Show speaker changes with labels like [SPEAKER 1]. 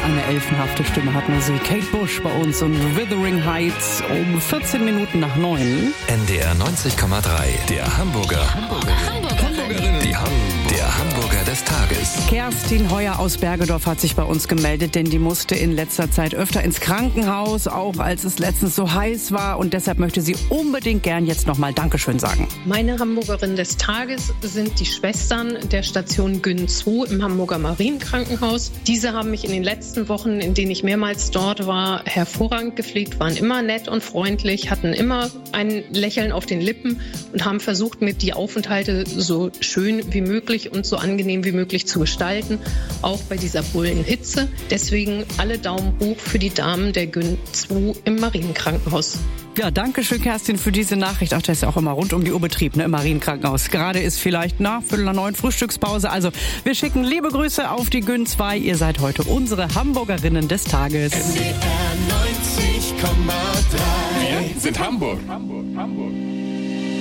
[SPEAKER 1] eine elfenhafte Stimme hat nur sie. Kate Bush bei uns und Wuthering Heights um 14 Minuten nach 9.
[SPEAKER 2] NDR 90,3, der Hamburgerin. Der Hamburger des Tages.
[SPEAKER 1] Kerstin Heuer aus Bergedorf hat sich bei uns gemeldet, denn die musste in letzter Zeit öfter ins Krankenhaus, auch als es letztens so heiß war. Und deshalb möchte sie unbedingt gern jetzt nochmal Dankeschön sagen.
[SPEAKER 3] Meine Hamburgerin des Tages sind die Schwestern der Station Gün 2 im Hamburger Marienkrankenhaus. Diese haben mich in den letzten Wochen, in denen ich mehrmals dort war, hervorragend gepflegt, waren immer nett und freundlich, hatten immer ein Lächeln auf den Lippen und haben versucht, mir die Aufenthalte so schön wie möglich und so angenehm wie möglich zu gestalten, auch bei dieser Bullenhitze. Deswegen alle Daumen hoch für die Damen der Gün 2 im Marienkrankenhaus.
[SPEAKER 1] Ja, danke schön, Kerstin, für diese Nachricht. Ach, das ist ja auch immer rund um die Uhr Betrieb, ne, im Marienkrankenhaus. Gerade ist vielleicht, 8:45 Frühstückspause. Also, wir schicken liebe Grüße auf die Gün 2. Ihr seid heute unsere Hamburgerinnen des Tages.
[SPEAKER 4] NDR 90,3.
[SPEAKER 5] Wir sind Hamburg.